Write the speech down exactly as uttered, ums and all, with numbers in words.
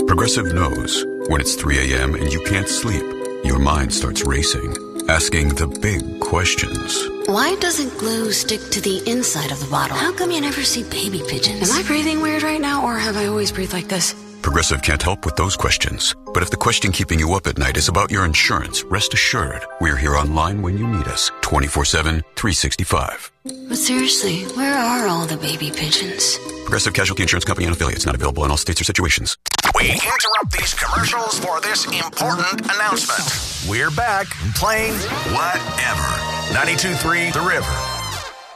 Progressive knows when it's three a.m. and you can't sleep, your mind starts racing, asking the big questions. Why doesn't glue stick to the inside of the bottle? How come you never see baby pigeons? Am I breathing weird right now, or have I always breathed like this? Progressive can't help with those questions. But if the question keeping you up at night is about your insurance, rest assured, we're here online when you need us, twenty-four seven, three sixty-five. But seriously, where are all the baby pigeons? Progressive Casualty Insurance Company and affiliates, not available in all states or situations. We interrupt these commercials for this important announcement. We're back playing whatever. ninety-two point three The River.